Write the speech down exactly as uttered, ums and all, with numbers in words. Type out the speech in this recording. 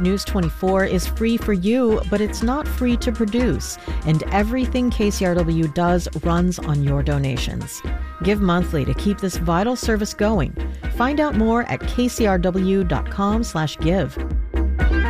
News twenty-four is free for you, but it's not free to produce, and everything K C R W does runs on your donations. Give monthly to keep this vital service going. Find out more at kcrw.com slash give.